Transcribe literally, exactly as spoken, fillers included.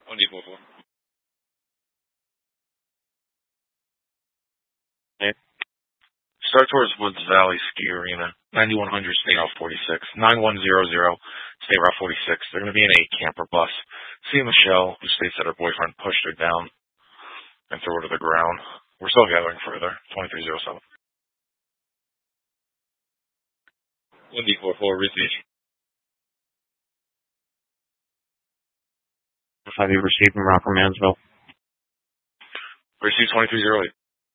one D four four. Hey. Start towards Woods Valley Ski Arena. ninety-one hundred State Route forty-six. nine one zero zero State Route forty-six. They're going to be in a camper bus. See Michelle, who states that her boyfriend pushed her down and threw her to the ground. We're still gathering further. twenty-three oh seven. one D four four, receive. Have you received from Rocker Mansville? Receive twenty-three oh eight.